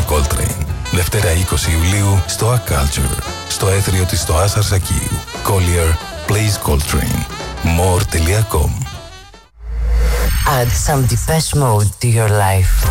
χρόνια Coltrane. Δευτέρα 20 Ιουλίου στο A Culture, στο έθριο της Στοάς Αρσακίου. Collier plays Coltrane. More.com. Add some Depeche Mode to your life.